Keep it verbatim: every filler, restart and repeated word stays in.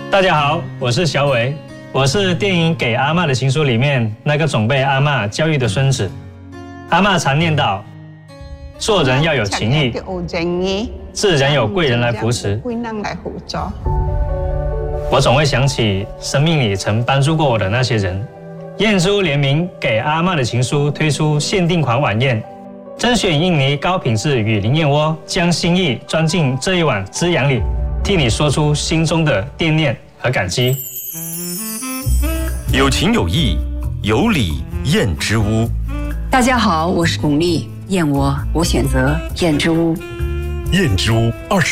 大家好，我是小伟，我是电影《给阿嬷的情书》里面那个总被阿嬷教育的孙子。阿嬷常念叨，做人要有情义，自然有贵人来扶持。我总会想起生命里曾帮助过我的那些人。燕珠联名《给阿嬷的情书》推出限定款晚宴，甄选印尼高品质雨林燕窝，将心意装进这一碗滋养里，替你说出心中的惦念和感激。 有情有义，有礼燕之屋。 大家好，我是巩俐，燕窝我选择燕之屋。 燕之屋二十。